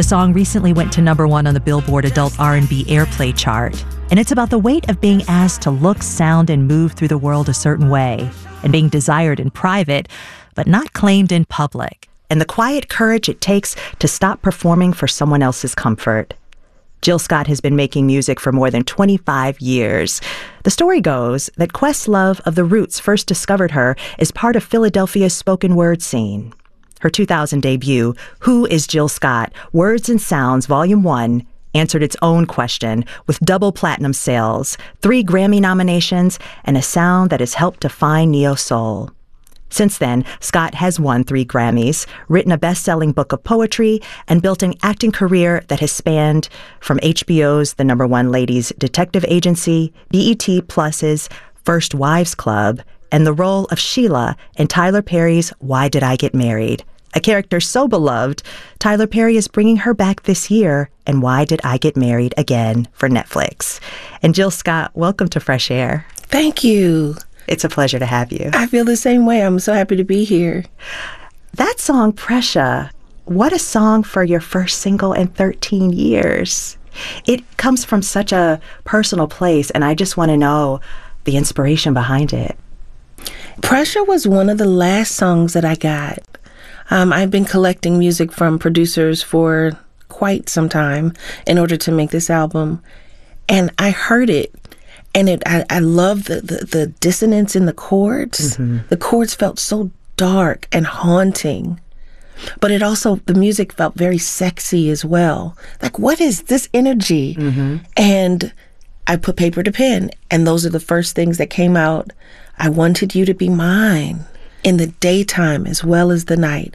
The song recently went to #1 on the Billboard Adult R&B Airplay chart, and it's about the weight of being asked to look, sound, and move through the world a certain way, and being desired in private, but not claimed in public, and the quiet courage it takes to stop performing for someone else's comfort. Jill Scott has been making music for more than 25 years. The story goes that Questlove of The Roots first discovered her as part of Philadelphia's spoken word scene. Her 2000 debut, Who is Jill Scott? Words and Sounds, Volume 1, answered its own question with double platinum sales, 3 Grammy nominations, and a sound that has helped define neo-soul. Since then, Scott has won 3 Grammys, written a best-selling book of poetry, and built an acting career that has spanned from HBO's The #1 Ladies Detective Agency, BET Plus's First Wives Club, and the role of Sheila in Tyler Perry's Why Did I Get Married? A character so beloved, Tyler Perry is bringing her back this year in Why Did I Get Married Again for Netflix. And Jill Scott, welcome to Fresh Air. Thank you. It's a pleasure to have you. I feel the same way. I'm so happy to be here. That song, Pressure, what a song for your first single in 13 years. It comes from such a personal place, and I just want to know the inspiration behind it. Pressure was one of the last songs that I got. I've been collecting music from producers for quite some time in order to make this album, and I heard it. And I love the dissonance in the chords. Mm-hmm. The chords felt so dark and haunting. But the music felt very sexy as well. Like, what is this energy? Mm-hmm. And I put paper to pen, and those are the first things that came out. I wanted you to be mine in the daytime as well as the night.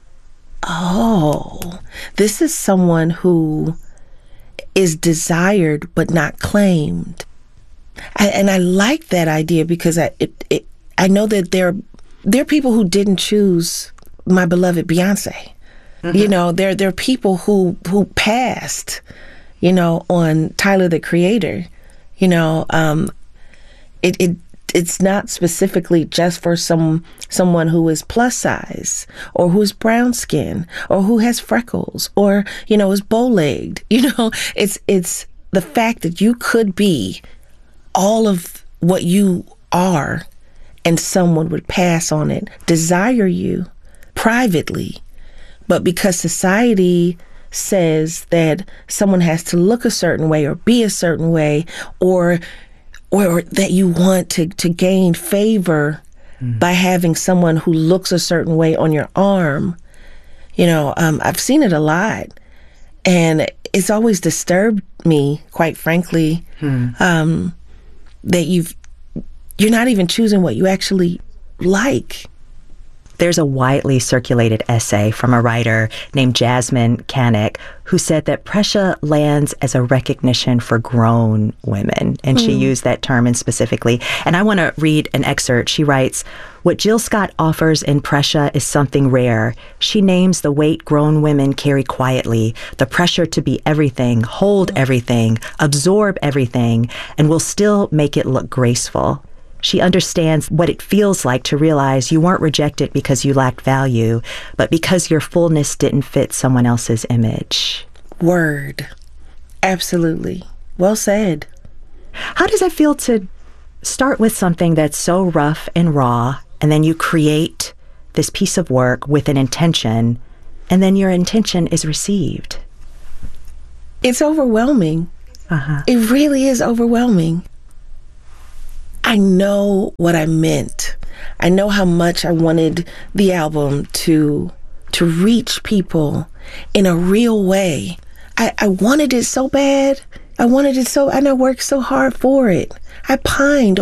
Oh, this is someone who is desired but not claimed. And I like that idea because I know that there are people who didn't choose my beloved Beyonce. Mm-hmm. You know, there are people who passed, on Tyler the Creator. It's not specifically just for someone who is plus size or who's brown skin or who has freckles or, is bow-legged. It's the fact that you could be all of what you are and someone would pass on it, desire you privately. But because society says that someone has to look a certain way or be a certain way or that you want to gain favor by having someone who looks a certain way on your arm. I've seen it a lot, and it's always disturbed me, quite frankly, that you're not even choosing what you actually like. There's a widely circulated essay from a writer named Jasmine Canick who said that pressure lands as a recognition for grown women. And she used that term in specifically. And I want to read an excerpt. She writes, "What Jill Scott offers in Pressure is something rare. She names the weight grown women carry quietly, the pressure to be everything, hold everything, absorb everything, and will still make it look graceful. She understands what it feels like to realize you weren't rejected because you lacked value, but because your fullness didn't fit someone else's image." Word. Absolutely. Well said. How does it feel to start with something that's so rough and raw, and then you create this piece of work with an intention, and then your intention is received? It's overwhelming. Uh-huh. It really is overwhelming. I know what I meant. I know how much I wanted the album to reach people in a real way. I wanted it so bad. And I worked so hard for it. I pined